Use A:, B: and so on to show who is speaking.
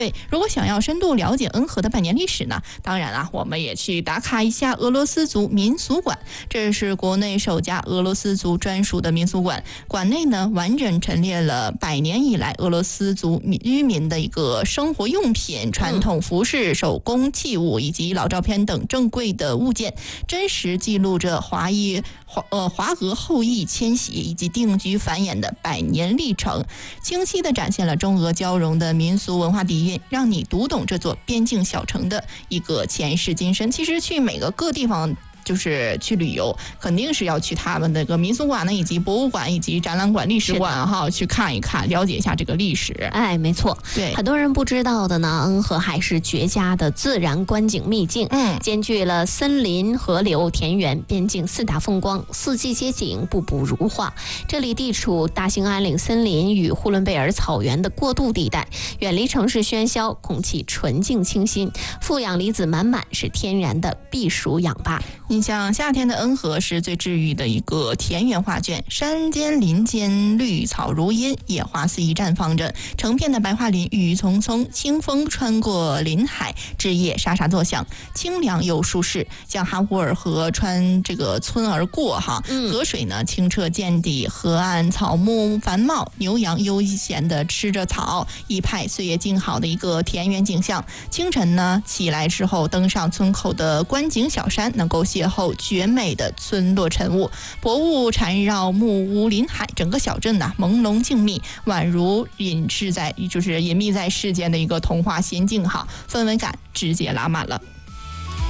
A: 对，如果想要深度了解恩和的百年历史呢，当然啊，我们也去打卡一下俄罗斯族民俗馆。这是国内首家俄罗斯族专属的民俗馆，馆内呢完整陈列了100年以来俄罗斯族居民的一个生活用品、传统服饰、手工器物以及老照片等珍贵的物件，真实记录着华俄后裔迁徙以及定居繁衍的100年历程，清晰地展现了中俄交融的民俗文化底蕴，让你读懂这座边境小城的一个前世今生。其实去每个各地方就是去旅游，肯定是要去他们那个民俗馆呢，以及博物馆以及展览馆、历史馆哈，去看一看，了解一下这个历史。
B: 哎，没错，
A: 对，
B: 很多人不知道的呢，恩和还是绝佳的自然观景秘境，兼具了森林、河流、田园、边境4大风光，四季街景，步步如画。这里地处大兴安岭森林与呼伦贝尔草原的过渡地带，远离城市喧嚣，空气纯净清新，负氧离子满满，是天然的避暑氧吧。
A: 你像夏天的恩和是最治愈的一个田园画卷，山间林间绿草如茵，野花肆意绽放着，成片的白桦林郁郁葱葱，清风穿过林海，枝叶沙沙作响，清凉又舒适。像哈乌尔河穿这个村而过哈，河水呢清澈见底，河岸草木繁茂，牛羊悠闲地吃着草，一派岁月静好的一个田园景象。清晨呢起来之后，登上村口的观景小山，能够邂逅绝美的村落晨雾，薄雾缠绕木屋林海，整个小镇呐朦胧静谧，宛如隐秘在世间的一个童话仙境哈，氛围感直接拉满了。